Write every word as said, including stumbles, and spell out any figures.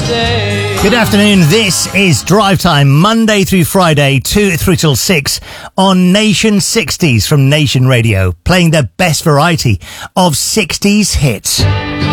day. Good afternoon, this is Drive Time, Monday through Friday, two through till six on Nation sixties from Nation Radio, playing the best variety of sixties hits.